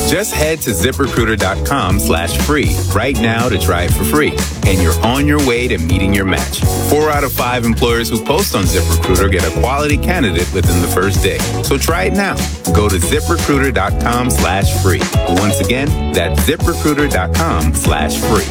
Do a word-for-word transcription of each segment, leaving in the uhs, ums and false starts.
Just head to ZipRecruiter.com slash free right now to try it for free. And you're on your way to meeting your match. Four out of five employers who post on ZipRecruiter get a quality candidate within the first day. So try it now. Go to ZipRecruiter.com slash free. Once again, that's ZipRecruiter.com slash free.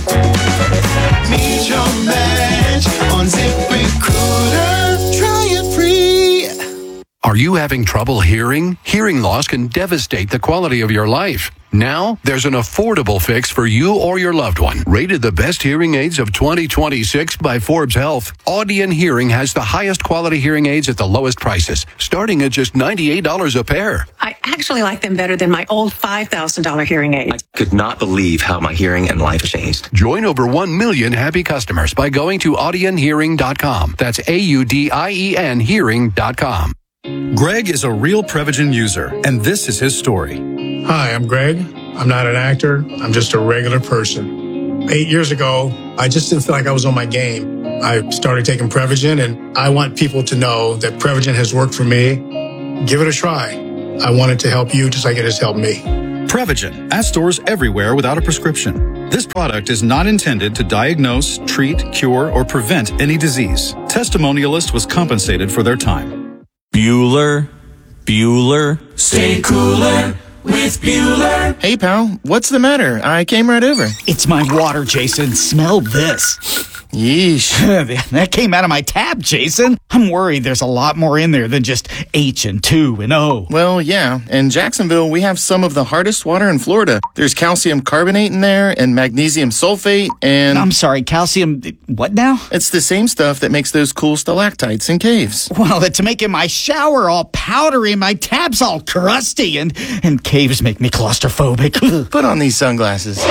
Meet your match on ZipRecruiter. Try it free. Are you having trouble hearing? Hearing loss can devastate the quality of your life. Now, there's an affordable fix for you or your loved one. Rated the best hearing aids of twenty twenty-six by Forbes Health, Audion Hearing has the highest quality hearing aids at the lowest prices, starting at just ninety-eight dollars a pair. I actually like them better than my old five thousand dollars hearing aid. I could not believe how my hearing and life changed. Join over one million happy customers by going to audion hearing dot com. That's A U D I E N hearing dot com. Greg is a real Prevagen user, and this is his story. Hi, I'm Greg. I'm not an actor. I'm just a regular person. Eight years ago, I just didn't feel like I was on my game. I started taking Prevagen, and I want people to know that Prevagen has worked for me. Give it a try. I want it to help you just like it has helped me. Prevagen, at stores everywhere without a prescription. This product is not intended to diagnose, treat, cure, or prevent any disease. Testimonialist was compensated for their time. Bueller, Bueller, stay cooler with Bueller. Hey, pal, what's the matter? I came right over. It's my water, Jason. Smell this. Yeesh. That came out of my tap, Jason. I'm worried there's a lot more in there than just H and two and O. Well, yeah. In Jacksonville, we have some of the hardest water in Florida. There's calcium carbonate in there and magnesium sulfate and... I'm sorry, calcium... what now? It's the same stuff that makes those cool stalactites in caves. Well, it's making my shower all powdery and my tabs all crusty and, and caves make me claustrophobic. Put on these sunglasses.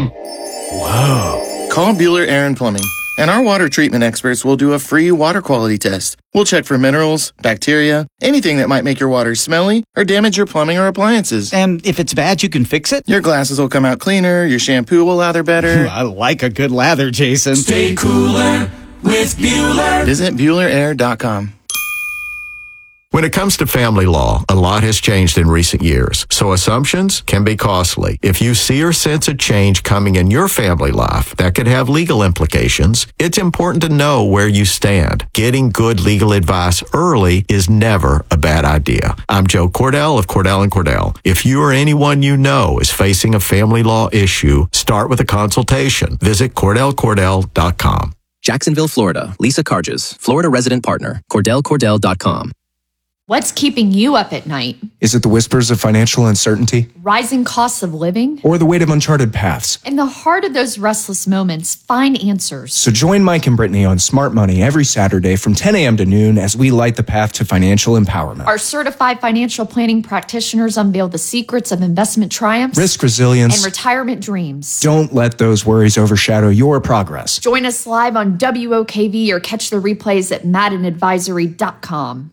Whoa. Call Bueller Air and Plumbing. And our water treatment experts will do a free water quality test. We'll check for minerals, bacteria, anything that might make your water smelly or damage your plumbing or appliances. And if it's bad, you can fix it? Your glasses will come out cleaner, your shampoo will lather better. I like a good lather, Jason. Stay cooler with Bueller. Visit Bueller Air dot com. When it comes to family law, a lot has changed in recent years, so assumptions can be costly. If you see or sense a change coming in your family life that could have legal implications, it's important to know where you stand. Getting good legal advice early is never a bad idea. I'm Joe Cordell of Cordell and Cordell. If you or anyone you know is facing a family law issue, start with a consultation. Visit Cordell Cordell dot com. Jacksonville, Florida. Lisa Carges, Florida resident partner. Cordell Cordell dot com. What's keeping you up at night? Is it the whispers of financial uncertainty? Rising costs of living? Or the weight of uncharted paths? In the heart of those restless moments, find answers. So join Mike and Brittany on Smart Money every Saturday from ten a.m. to noon as we light the path to financial empowerment. Our certified financial planning practitioners unveil the secrets of investment triumphs, risk resilience, and retirement dreams. Don't let those worries overshadow your progress. Join us live on W O K V or catch the replays at madden advisory dot com.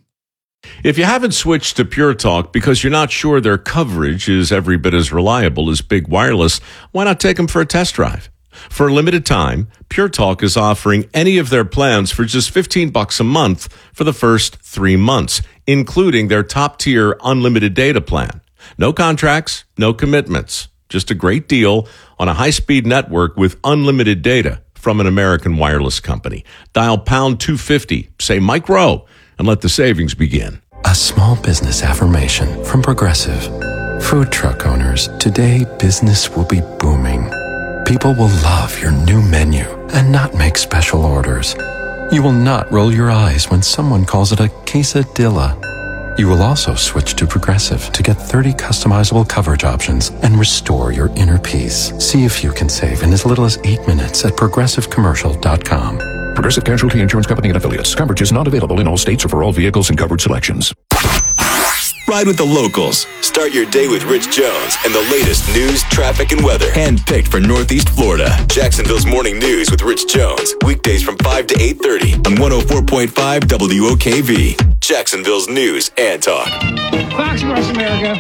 If you haven't switched to Pure Talk because you're not sure their coverage is every bit as reliable as Big Wireless, why not take them for a test drive? For a limited time, Pure Talk is offering any of their plans for just fifteen bucks a month for the first three months, including their top-tier unlimited data plan. No contracts, no commitments, just a great deal on a high-speed network with unlimited data from an American wireless company. Dial pound two fifty, say Mike Rowe, and let the savings begin. A small business affirmation from Progressive. Food truck owners, today business will be booming. People will love your new menu and not make special orders. You will not roll your eyes when someone calls it a quesadilla. You will also switch to Progressive to get thirty customizable coverage options and restore your inner peace. See if you can save in as little as eight minutes at progressive commercial dot com. Progressive Casualty Insurance Company and Affiliates. Coverage is not available in all states or for all vehicles and covered selections. Ride with the locals. Start your day with Rich Jones and the latest news, traffic, and weather. Handpicked for Northeast Florida. Jacksonville's Morning News with Rich Jones. Weekdays from five to eight thirty on one oh four point five W O K V. Jacksonville's News and Talk. Fox Sports America.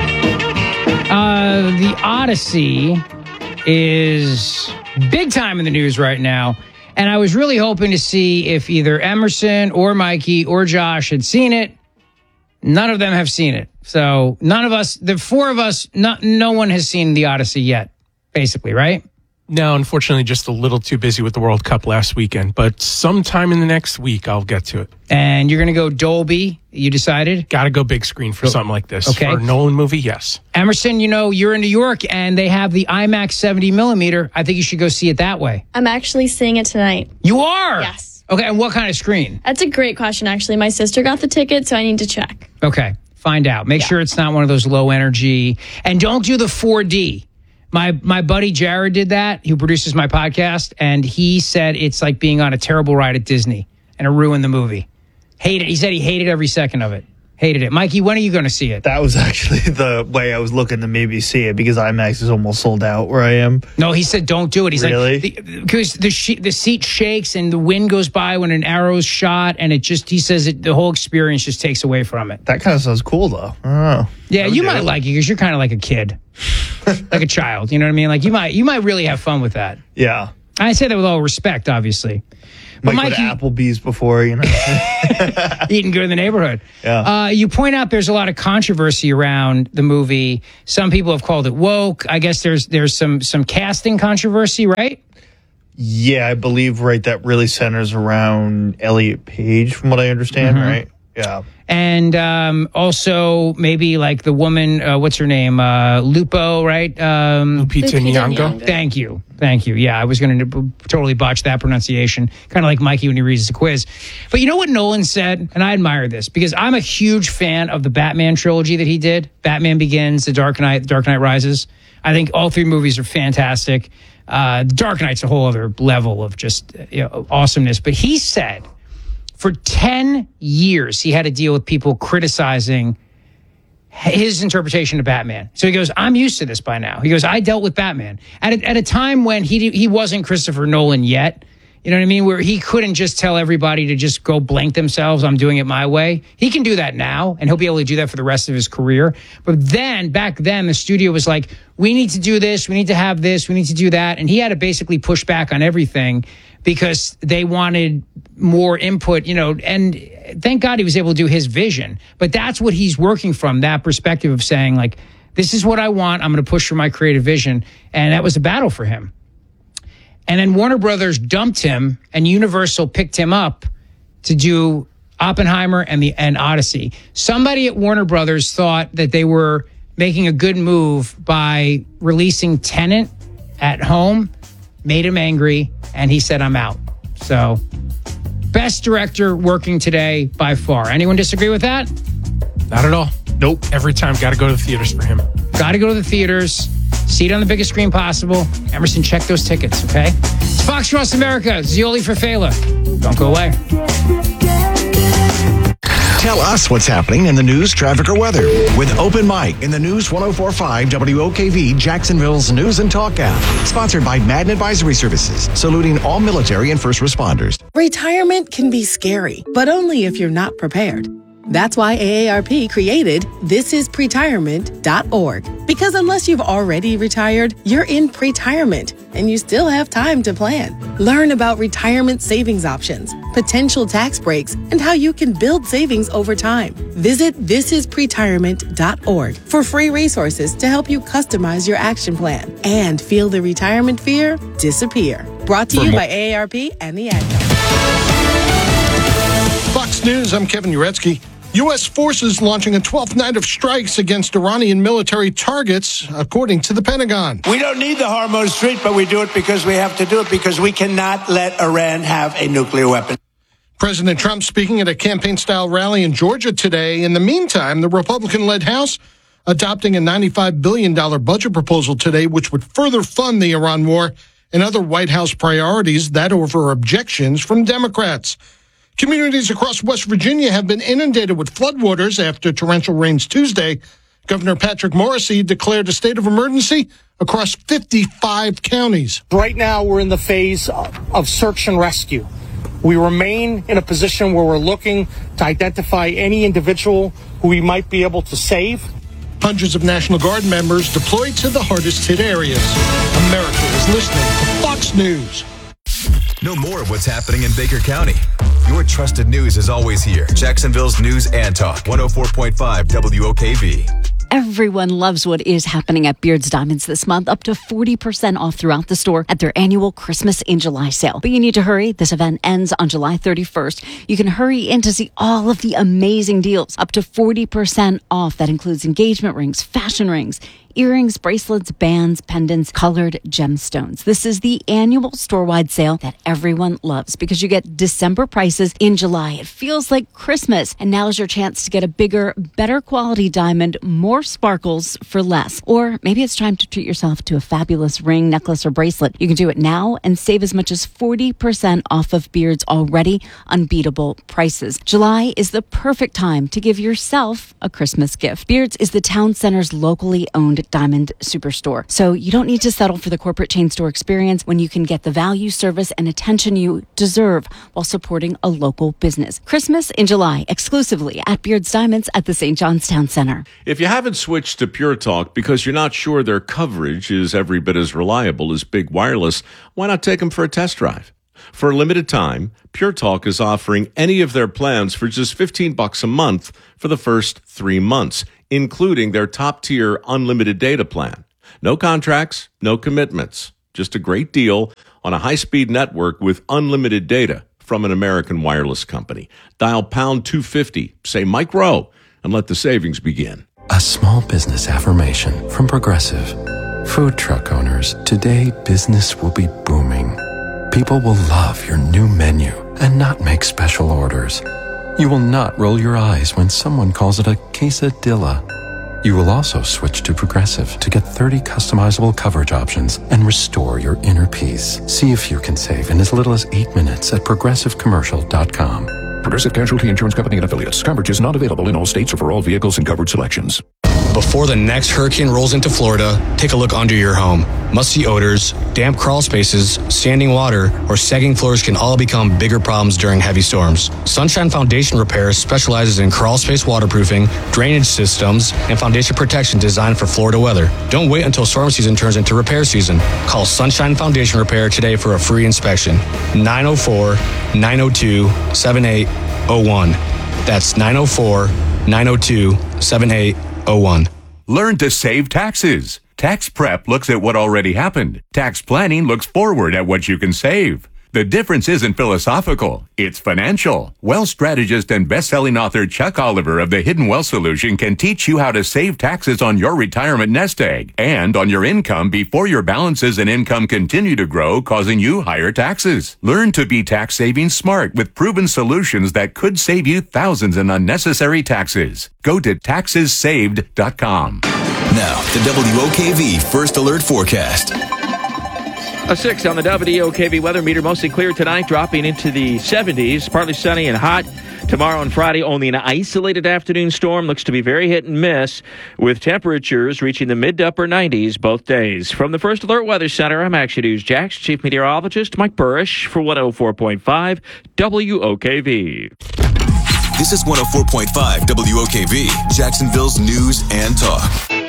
Uh, the Odyssey is big time in the news right now. And I was really hoping to see if either Emerson or Mikey or Josh had seen it. None of them have seen it. So none of us, the four of us, no, no one has seen The Odyssey yet, basically, right? No, unfortunately, just a little too busy with the World Cup last weekend. But sometime in the next week, I'll get to it. And you're going to go Dolby, you decided? Got to go big screen for something like this. Okay. For a Nolan movie, yes. Emerson, you know, you're in New York and they have the IMAX seventy millimeter. I think you should go see it that way. I'm actually seeing it tonight. You are? Yes. Okay, and what kind of screen? That's a great question, actually. My sister got the ticket, so I need to check. Okay, find out. Make Yeah. sure it's not one of those low energy. And don't do the four D. My my buddy Jared did that, who produces my podcast, and he said it's like being on a terrible ride at Disney, and it ruined the movie. Hated. He said he hated every second of it. Hated it. Mikey, when are you going to see it? That was actually the way I was looking to maybe see it, because IMAX is almost sold out where I am. No, he said don't do it. He's Really? like, because the, the, she- the seat shakes and the wind goes by when an arrow's shot, and it just, he says it, the whole experience just takes away from it. That kind of sounds cool, though. I don't know. Yeah, I would you do might it. like it because you're kind of like a kid, like a child. You know what I mean? Like you might, you might really have fun with that. Yeah. I say that with all respect, obviously. But Might go to Applebee's before, you know. eating good in the neighborhood. Yeah. Uh, you point out there's a lot of controversy around the movie. Some people have called it woke. I guess there's there's some some casting controversy, right? Yeah, I believe, right, that really centers around Elliot Page, from what I understand, Mhm. right? Yeah. And um, also maybe like the woman, uh, what's her name? Uh, Lupo, right? Um, Lupita Nyong'o. Nyong'o. Thank you. Thank you. Yeah, I was going to totally botch that pronunciation. Kind of like Mikey when he reads the quiz. But you know what Nolan said? And I admire this because I'm a huge fan of the Batman trilogy that he did. Batman Begins, The Dark Knight, The Dark Knight Rises. I think all three movies are fantastic. Uh, The Dark Knight's a whole other level of just you know, awesomeness. But he said for ten years, he had to deal with people criticizing his interpretation of Batman. So he goes, I'm used to this by now. He goes, I dealt with Batman at a, at a time when he he wasn't Christopher Nolan yet. You know what I mean? Where he couldn't just tell everybody to just go blank themselves. I'm doing it my way. He can do that now, and he'll be able to do that for the rest of his career. But then, back then, the studio was like, we need to do this. We need to have this. We need to do that. And he had to basically push back on everything because they wanted more input, you know, and thank God he was able to do his vision. But that's what he's working from, that perspective of saying, like, this is what I want. I'm going to push for my creative vision. And that was a battle for him. And then Warner Brothers dumped him, and Universal picked him up to do Oppenheimer and the and Odyssey. Somebody at Warner Brothers thought that they were making a good move by releasing Tenet at home, made him angry, and he said, I'm out. So, best director working today by far. Anyone disagree with that? Not at all. Nope. Every time, got to go to the theaters for him. Got to go to the theaters. See it on the biggest screen possible. Emerson, check those tickets, okay? It's Fox Across America. Zioli for Fela. Don't go away. Tell us what's happening in the news, traffic, or weather with Open Mic in the News one oh four point five W O K V, Jacksonville's News and Talk app. Sponsored by Madden Advisory Services, saluting all military and first responders. Retirement can be scary, but only if you're not prepared. That's why A A R P created this is pretirement dot org. Because unless you've already retired, you're in pretirement, and you still have time to plan. Learn about retirement savings options, potential tax breaks, and how you can build savings over time. Visit this is pretirement dot org for free resources to help you customize your action plan and feel the retirement fear disappear. Brought to For you more- by A A R P and the Ad Council. Fox News, I'm Kevin Uretsky. U S forces launching a twelfth night of strikes against Iranian military targets, according to the Pentagon. We don't need the Hormuz Strait, but we do it because we have to do it because we cannot let Iran have a nuclear weapon. President Trump speaking at a campaign-style rally in Georgia today. In the meantime, the Republican-led House adopting a ninety-five billion dollars budget proposal today, which would further fund the Iran war and other White House priorities, that over objections from Democrats. Communities across West Virginia have been inundated with floodwaters after torrential rains Tuesday. Governor Patrick Morrisey declared a state of emergency across fifty-five counties. Right now, we're in the phase of search and rescue. We remain in a position where we're looking to identify any individual who we might be able to save. Hundreds of National Guard members deployed to the hardest hit areas. America is listening to Fox News. Know more of what's happening in Baker County. Your trusted news is always here. Jacksonville's News and Talk, one oh four point five W O K V. Everyone loves what is happening at Beards Diamonds this month, up to forty percent off throughout the store at their annual Christmas in July sale. But you need to hurry. This event ends on July thirty-first. You can hurry in to see all of the amazing deals, up to forty percent off. That includes engagement rings, fashion rings, earrings, bracelets, bands, pendants, colored gemstones. This is the annual store-wide sale that everyone loves because you get December prices in July. It feels like Christmas, and now's your chance to get a bigger, better quality diamond, more sparkles for less. Or maybe it's time to treat yourself to a fabulous ring, necklace, or bracelet. You can do it now and save as much as forty percent off of Beard's already unbeatable prices. July is the perfect time to give yourself a Christmas gift. Beard's is the town center's locally owned diamond superstore. So you don't need to settle for the corporate chain store experience when you can get the value, service, and attention you deserve while supporting a local business. Christmas in July, exclusively at Beard's Diamonds at the Saint John's Town Center. If you haven't switched to Pure Talk because you're not sure their coverage is every bit as reliable as big wireless, why not take them for a test drive? For a limited time, Pure Talk is offering any of their plans for just fifteen bucks a month for the first three months, including their top-tier unlimited data plan. No contracts, no commitments, just a great deal on a high-speed network with unlimited data from an American wireless company. Dial pound two fifty, say Mike Rowe, and let the savings begin. A small business affirmation from Progressive. Food truck owners, today business will be booming. People will love your new menu and not make special orders. You will not roll your eyes when someone calls it a quesadilla. You will also switch to Progressive to get thirty customizable coverage options and restore your inner peace. See if you can save in as little as eight minutes at progressive commercial dot com. Progressive Casualty Insurance Company and Affiliates. Coverage is not available in all states or for all vehicles and coverage selections. Before the next hurricane rolls into Florida, take a look under your home. Musty odors, damp crawl spaces, standing water, or sagging floors can all become bigger problems during heavy storms. Sunshine Foundation Repair specializes in crawl space waterproofing, drainage systems, and foundation protection designed for Florida weather. Don't wait until storm season turns into repair season. Call Sunshine Foundation Repair today for a free inspection. nine oh four, nine oh two, seven eight oh one. That's nine oh four, nine oh two, seven eight oh one. Learn to save taxes. Tax prep looks at what already happened. Tax planning looks forward at what you can save. The difference isn't philosophical, it's financial. Wealth strategist and best-selling author Chuck Oliver of The Hidden Wealth Solution can teach you how to save taxes on your retirement nest egg and on your income before your balances and income continue to grow, causing you higher taxes. Learn to be tax saving smart with proven solutions that could save you thousands in unnecessary taxes. Go to taxes saved dot com. Now, the W O K V First Alert Forecast. A six on the W O K V weather meter, mostly clear tonight, dropping into the seventies, partly sunny and hot. Tomorrow and Friday, only an isolated afternoon storm. Looks to be very hit and miss, with temperatures reaching the mid to upper nineties both days. From the First Alert Weather Center, I'm Action News Jax Chief Meteorologist Mike Burrish for one oh four point five W O K V. This is one oh four point five W O K V, Jacksonville's News and Talk.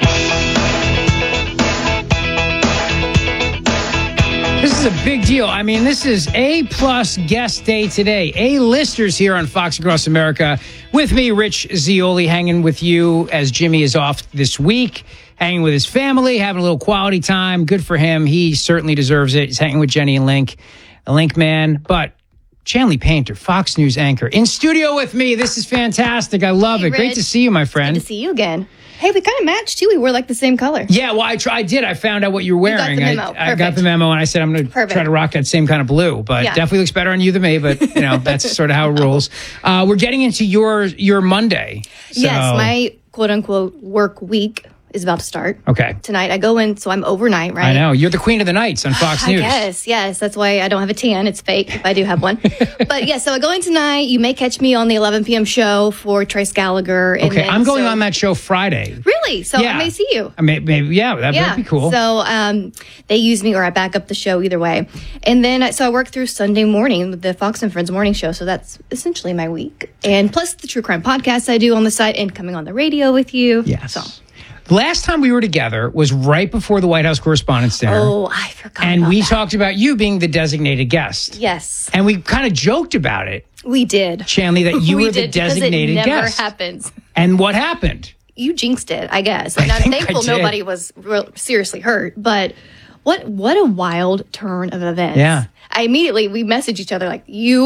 This is a big deal. I mean, this is A-plus guest day today. A-listers here on Fox Across America. With me, Rich Zeoli, hanging with you as Jimmy is off this week, hanging with his family, having a little quality time. Good for him. He certainly deserves it. He's hanging with Jenny and Link, a Link man. But Chanley Painter, Fox News anchor, in studio with me. This is fantastic. I love hey, it. Rich. Great to see you, my friend. Good to see you again. Hey, we kind of matched, too. We were like the same color. Yeah, well, I, tried, I did. I found out what you were wearing. You got the memo. I, I got the memo, and I said, I'm going to try to rock that same kind of blue. But yeah. Definitely looks better on you than me. But, you know, that's sort of how it rolls. Uh, we're getting into your, your Monday. So. Yes, my quote-unquote work week is about to start. Okay. Tonight. I go in, so I'm overnight, right? I know. You're the queen of the nights on Fox News. Yes, yes. That's why I don't have a tan. It's fake if I do have one. But yeah, so I go in tonight. You may catch me on the eleven p.m. show for Trace Gallagher. And okay, then, I'm going so, on that show Friday. Really? So yeah. I may see you. I may, maybe, yeah, that yeah. would be cool. So um, they use me or I back up the show either way. And then, so I work through Sunday morning with the Fox and Friends morning show. So that's essentially my week. And plus the true crime podcast I do on the site and coming on the radio with you. Yes. So. The last time we were together was right before the White House Correspondents' Dinner. Oh, I forgot. And about we that. talked about you being the designated guest. Yes. And we kind of joked about it, We did. Shanley, that you we were the did, because designated it never guest. happens. And what happened? You jinxed it, I guess. And I I'm think I thankful did. nobody was real, seriously hurt. But what what a wild turn of events. Yeah. I immediately, we messaged each other like, you,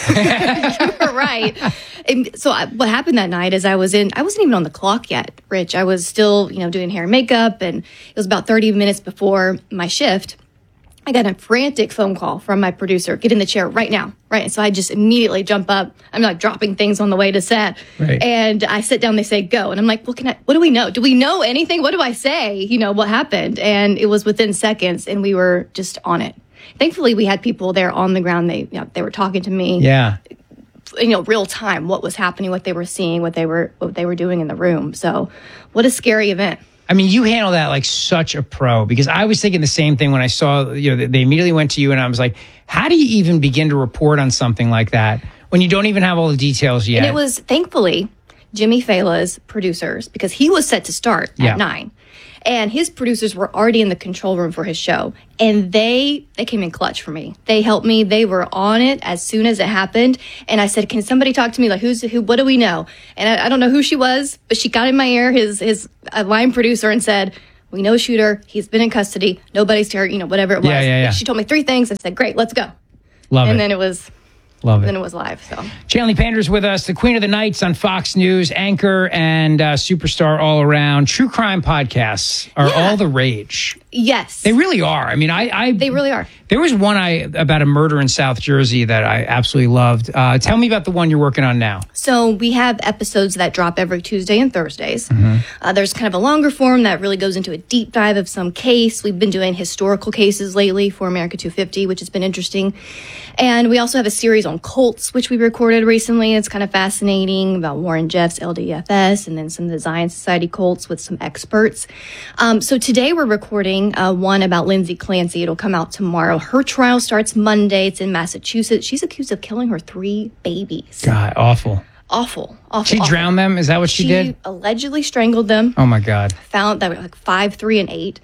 you were right. And so I, what happened that night is I was in, I wasn't even on the clock yet, Rich. I was still, you know, doing hair and makeup. And it was about thirty minutes before my shift. I got a frantic phone call from my producer. Get in the chair right now. Right. And so I just immediately jump up. I'm like dropping things on the way to set. Right. And I sit down, they say, go. And I'm like, what can I, what do we know? Do we know anything? What do I say? You know, what happened? And it was within seconds and we were just on it. Thankfully, we had people there on the ground. They, you know, they were talking to me. Yeah. You know, real time, what was happening, what they were seeing, what they were, what they were doing in the room. So what a scary event. I mean, you handle that like such a pro, because I was thinking the same thing when I saw, you know, they immediately went to you and I was like, how do you even begin to report on something like that when you don't even have all the details yet? And it was thankfully Jimmy Fallon's producers, because he was set to start at Yeah. nine. And his producers were already in the control room for his show. And they they came in clutch for me. They helped me. They were on it as soon as it happened. And I said, can somebody talk to me? Like, who's who? What do we know? And I, I don't know who she was, but she got in my ear, his his uh, line producer, and said, we know Shooter. He's been in custody. Nobody's here, you know, whatever it was. Yeah, yeah, yeah. She told me three things. I said, great, let's go. Love and it. then it was... Love it. Then it was live. So Shanley Pander's with us, the Queen of the Nights on Fox News, anchor and uh, superstar all around. True crime podcasts are Yeah. all the rage. yes, They really are. I mean, I, I they really are. there was one I about a murder in South Jersey that I absolutely loved. Uh, tell me about the one you're working on now. So we have episodes that drop every Tuesday and Thursdays. Mm-hmm. Uh, there's kind of a longer form that really goes into a deep dive of some case. We've been doing historical cases lately for America two fifty, which has been interesting. And we also have a series on cults, which we recorded recently. It's kind of fascinating about Warren Jeffs, L D F S, and then some of the Zion Society cults with some experts. Um, so today we're recording uh, one about Lindsay Clancy. It'll come out tomorrow. Her trial starts Monday. It's in Massachusetts. She's accused of killing her three babies. God, awful. Awful, awful. She awful. drowned them? Is that what she, She did? allegedly strangled them. Oh my God. Found that were like five, three, and eight.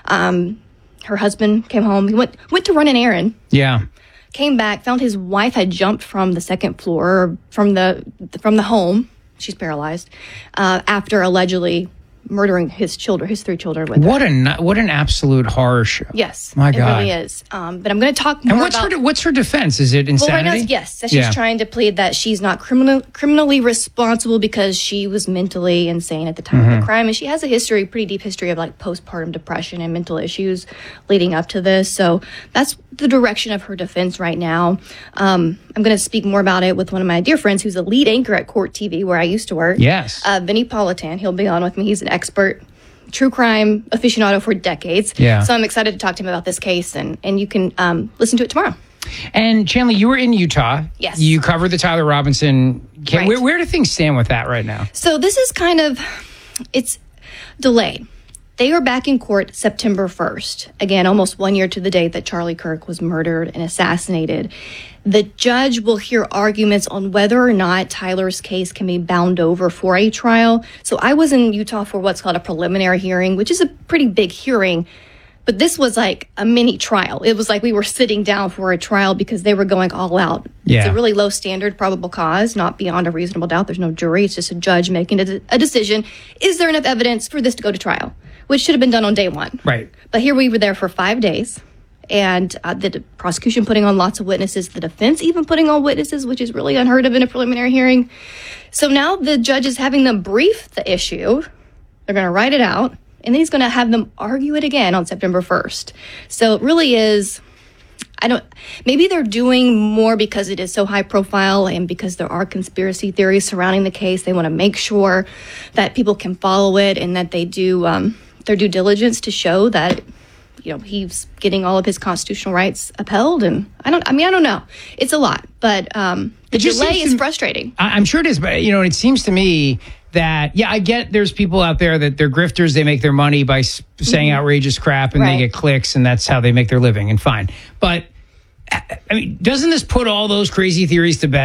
Um, her husband came home. He went went to run an errand. Yeah. Came back, found his wife had jumped from the second floor from the from the home. She's paralyzed uh, after allegedly murdering his children, his three children. With What her. a nu- what an absolute horror show. Yes, My it God. really is. Um, but I'm going to talk more And what's about. her what's her defense? Is it Well, right insanity? now, it's- yes, that she's Yeah. trying to plead that she's not criminal, criminally responsible because she was mentally insane at the time of Mhm. the crime, and she has a history, pretty deep history of like postpartum depression and mental issues leading up to this. So that's the direction of her defense right now. Um, I'm going to speak more about it with one of my dear friends, who's a lead anchor at Court T V, where I used to work. Yes. uh, Vinny Politan. He'll be on with me. He's an expert. True crime aficionado for decades. Yeah. So I'm excited to talk to him about this case, and, and you can um, listen to it tomorrow. And Chandler, you were in Utah. Yes. You covered the Tyler Robinson case. Right. Where, where do things stand with that right now? So this is kind of, it's delayed. They are back in court September first. Again, almost one year to the date that Charlie Kirk was murdered and assassinated. The judge will hear arguments on whether or not Tyler's case can be bound over for a trial. So I was in Utah for what's called a preliminary hearing, which is a pretty big hearing. But this was like a mini trial. It was like we were sitting down for a trial because they were going all out. Yeah. It's a really low standard probable cause, not beyond a reasonable doubt. There's no jury. It's just a judge making a, de- a decision. Is there enough evidence for this to go to trial? Which should have been done on day one. Right. But here we were there for five days. And uh, the d- prosecution putting on lots of witnesses, the defense even putting on witnesses, which is really unheard of in a preliminary hearing. So now the judge is having them brief the issue. They're going to write it out. And then he's going to have them argue it again on September first. So it really is, I don't, maybe they're doing more because it is so high profile and because there are conspiracy theories surrounding the case. They want to make sure that people can follow it and that they do um, their due diligence to show that, you know, he's getting all of his constitutional rights upheld. And I don't, I mean, I don't know. It's a lot, but um, the It just delay seems is to- frustrating. I, I'm sure it is, but you know, it seems to me that yeah, I get there's people out there that they're grifters. They make their money by s- saying Mhm. outrageous crap, and Right. they get clicks, and that's how they make their living. And fine, but I mean, doesn't this put all those crazy theories to bed?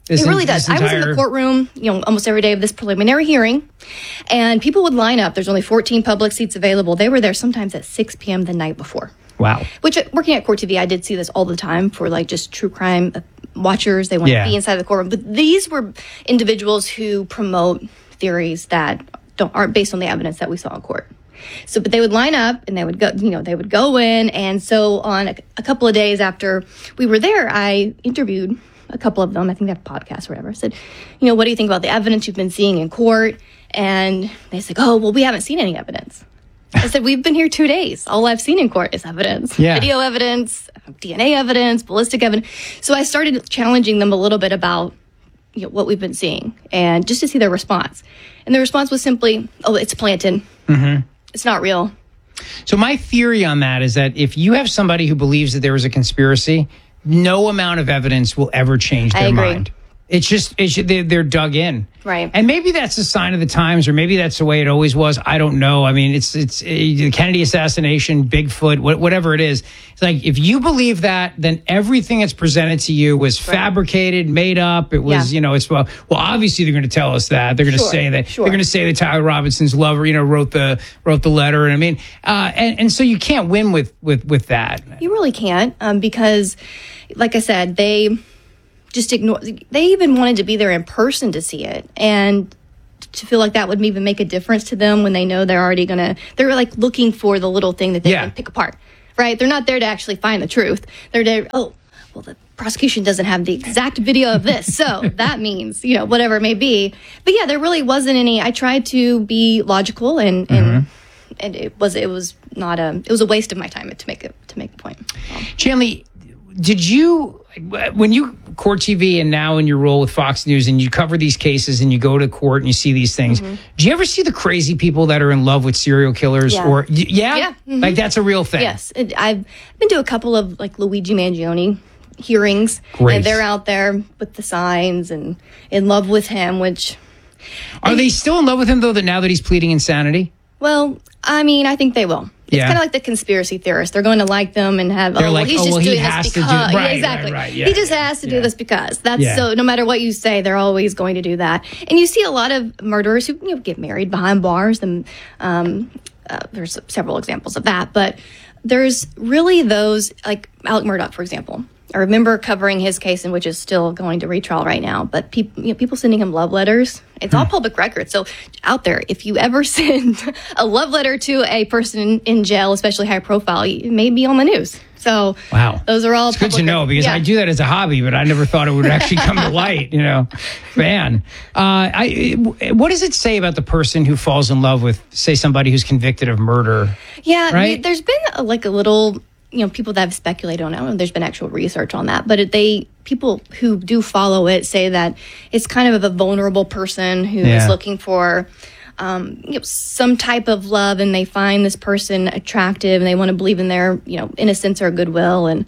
This it really in- does. this I was in entire- the courtroom, you know, almost every day of this preliminary hearing, and people would line up. There's only fourteen public seats available. They were there sometimes at six p.m. the night before. Wow. Which, uh, working at Court T V, I did see this all the time for like just true crime uh, watchers. They want Yeah. to be inside the courtroom. But these were individuals who promote theories that don't aren't based on the evidence that we saw in court. So, but they would line up and they would go, you know, they would go in. And so on a, a couple of days after we were there, I interviewed a couple of them. I think they have a podcast or whatever. I said, you know, what do you think about the evidence you've been seeing in court? And they said, oh, well, we haven't seen any evidence. I said, we've been here two days. All I've seen in court is evidence. Yeah. Video evidence, D N A evidence, ballistic evidence. So I started challenging them a little bit about, you know, what we've been seeing and just to see their response. And the response was simply, oh, it's planted. Mm-hmm. It's not real. So my theory on that is that if you have somebody who believes that there was a conspiracy, no amount of evidence will ever change I their agree. mind. It's just it's, they're, they're dug in. Right. And maybe that's a sign of the times, or maybe that's the way it always was. I don't know. I mean, it's it's uh, the Kennedy assassination, Bigfoot, wh- whatever it is. It's like if you believe that, then everything that's presented to you was fabricated, made up. It was, Yeah. you know, it's well, well, obviously they're going to tell us that. They're going to Sure, say that. sure. They're going to say that Tyler Robinson's lover, you know, wrote the wrote the letter. And I mean, uh, and and so you can't win with with with that. You really can't um, because, like I said, they just ignore. They even wanted to be there in person to see it, and to feel like that would even make a difference to them when they know they're already gonna. They're like looking for the little thing that they Yeah. can pick apart, right? They're not there to actually find the truth. They're there. Oh, well, the prosecution doesn't have the exact video of this, so that means, you know, whatever it may be. But yeah, there really wasn't any. I tried to be logical, and and and it was it was not a. It was a waste of my time to make it to make the point. Chanley, did you, when you Court T V and now in your role with Fox News and you cover these cases and you go to court and you see these things, Mhm. do you ever see the crazy people that are in love with serial killers? Yeah. Or y- yeah, Yeah, mhm. like that's a real thing. Yes, it, I've been to a couple of like Luigi Mangione hearings, Great. and they're out there with the signs and in love with him. Which, Are they still in love with him though? That now that he's pleading insanity, well, I mean, I think they will. It's Yeah. kind of like the conspiracy theorists. They're going to like them and have. They're oh, like, well, he's oh, just well, he doing has this to do- because. right, yeah, exactly. right, right, yeah, he just has to yeah. do this because. That's Yeah. so. No matter what you say, they're always going to do that. And you see a lot of murderers who, you know, get married behind bars. And um, uh, there's several examples of that. But there's really those like Alec Murdaugh, for example. I remember covering his case, in which is still going to retrial right now. But people, you know, people sending him love letters. It's all public record. So out there, if you ever send a love letter to a person in, in jail, especially high profile, it may be on the news. So wow, those are all it's good to public know record. because Yeah. I do that as a hobby, but I never thought it would actually come to light. You know, man, uh, I, what does it say about the person who falls in love with, say, somebody who's convicted of murder? Yeah, Right? there's been a, like a little, you know, people that have speculated on it. I don't know if there's been actual research on that, but it, they people who do follow it say that it's kind of a vulnerable person who is Yeah. looking for um, you know, some type of love, and they find this person attractive, and they want to believe in their, you know, innocence or goodwill, and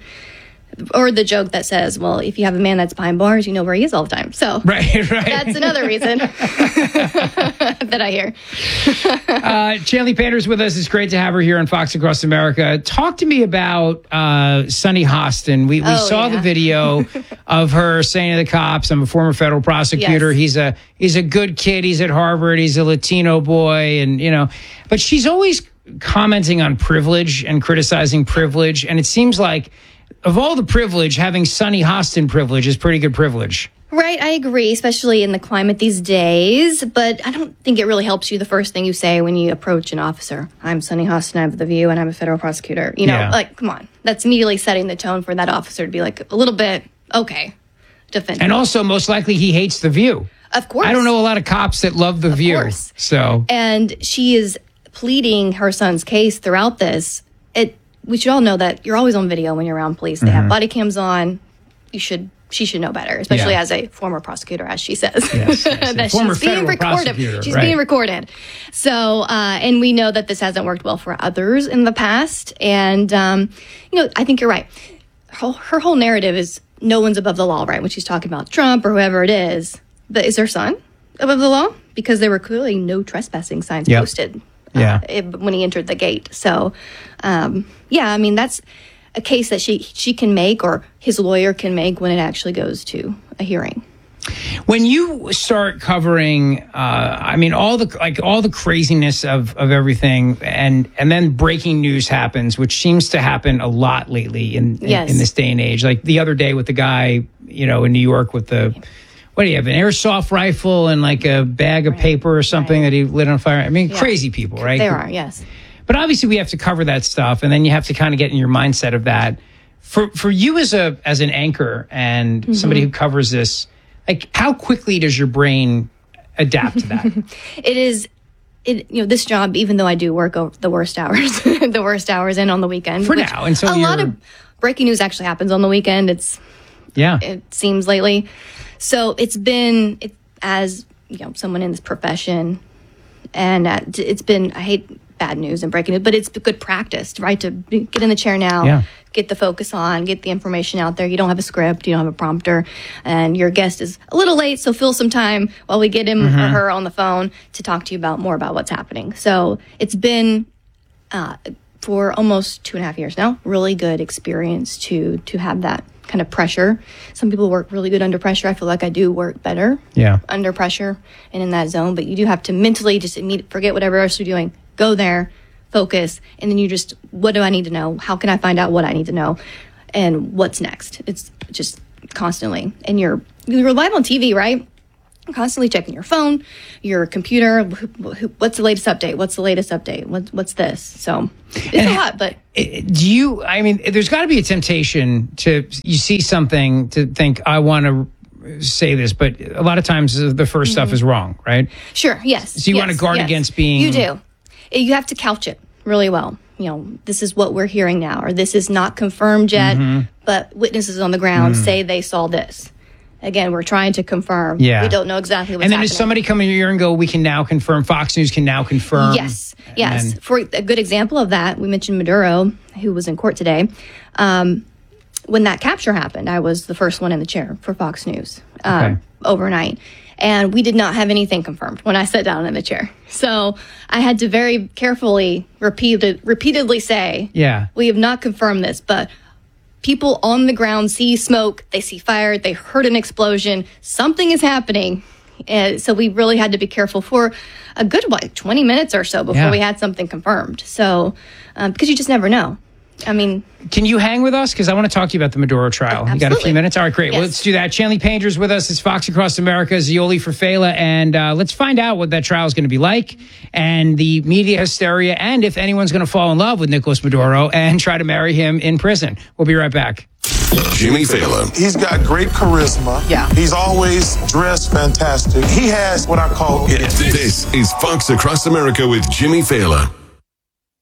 or the joke that says, well, if you have a man that's behind bars, you know where he is all the time. So right, right. that's another reason that I hear. uh, Chanley Painter's with us. It's great to have her here on Fox Across America. Talk to me about uh, Sunny Hostin. We, we Oh, saw yeah. the video of her saying to the cops, "I'm a former federal prosecutor. Yes. He's a he's a good kid. He's at Harvard. He's a Latino boy, and you know." But she's always commenting on privilege and criticizing privilege, and it seems like of all the privilege, having Sunny Hostin privilege is pretty good privilege. Right, I agree, especially in the climate these days. But I don't think it really helps you the first thing you say when you approach an officer. I'm Sunny Hostin, I have The View, and I'm a federal prosecutor. You know, Yeah. like, come on. That's immediately setting the tone for that officer to be like, a little bit, okay, defensive. And also, most likely, he hates The View. Of course. I don't know a lot of cops that love The View. course. So And she is pleading her son's case throughout this. It we should all know that you're always on video when you're around police. They have Mhm. body cams on. You should she should know better, especially Yeah. as a former prosecutor, as she says. Yes, yes. that Former she's being federal recorded. prosecutor, She's right. being recorded. So, uh, and we know that this hasn't worked well for others in the past. And um, you know, I think you're right. Her, her whole narrative is no one's above the law, right? When she's talking about Trump or whoever it is, but is her son above the law? Because there were clearly no trespassing signs Yep. posted Yeah. uh, when he entered the gate. So, um, yeah, I mean, that's a case that she she can make, or his lawyer can make, when it actually goes to a hearing. When you start covering, uh, I mean, all the like all the craziness of, of everything, and and then breaking news happens, which seems to happen a lot lately in in, Yes. in this day and age. Like the other day with the guy, you know, in New York with the what do you have, an airsoft rifle and like a bag of paper or something that he lit on fire. I mean, Yeah. crazy people, right? There are, yes. But obviously, we have to cover that stuff, and then you have to kind of get in your mindset of that. For for you as a as an anchor and Mhm. somebody who covers this. Like, how quickly does your brain adapt to that? It is, it you know, this job, even though I do work over the worst hours, the worst hours and on the weekend. For which now, until a lot you're- of breaking news actually happens on the weekend. It's Yeah. it seems lately. So it's been it, as you know, someone in this profession, and uh, it's been I hate bad news and breaking it, but it's good practice, right? To be- get in the chair now. Yeah. Get the focus on, get the information out there. You don't have a script, you don't have a prompter, and your guest is a little late, so fill some time while we get him or Mhm. her on the phone to talk to you about more about what's happening. So it's been uh, for almost two and a half years now, really good experience to to have that kind of pressure. Some people work really good under pressure. I feel like I do work better Yeah. under pressure and in that zone, but you do have to mentally just immediately forget whatever else you're doing, go there, focus, and then you just, what do I need to know? How can I find out what I need to know? And what's next? It's just constantly. And you're, you're live on T V, right? Constantly checking your phone, your computer. wh- wh- What's the latest update? What's the latest update? What, what's this? So it's a lot, but Do you, I mean, there's got to be a temptation to, you see something to think, I want to say this, but a lot of times the first stuff Mhm. is wrong, right? sure, yes. So you yes, want to guard yes. against being. You do. You have to couch it really well. You know, this is what we're hearing now, or this is not confirmed yet, Mhm. but witnesses on the ground Mm. say they saw this. Again, we're trying to confirm. Yeah. We don't know exactly what's And then happening. does somebody come in your ear and go, we can now confirm, Fox News can now confirm? Yes, And yes. then- For a good example of that, we mentioned Maduro, who was in court today. Um, when that capture happened, I was the first one in the chair for Fox News uh, Okay. overnight. And we did not have anything confirmed when I sat down in the chair. So I had to very carefully repeated, repeatedly say, Yeah. we have not confirmed this, but people on the ground see smoke, they see fire, they heard an explosion, something is happening. Uh, so we really had to be careful for a good like twenty minutes or so before Yeah. we had something confirmed. So um, because you just never know. I mean, Can you hang with us? Because I want to talk to you about the Maduro trial. You got a few Absolutely. minutes? All right, great. Well, Yes. let's do that. Chanley Painter's with us. It's Fox Across America, Zioli for Fela. And uh, let's find out what that trial is going to be like and the media hysteria and if anyone's going to fall in love with Nicolas Maduro and try to marry him in prison. We'll be right back. Jimmy Fallon. He's got great charisma. Yeah. He's always dressed fantastic. He has what I call it. This is Fox Across America with Jimmy Fallon.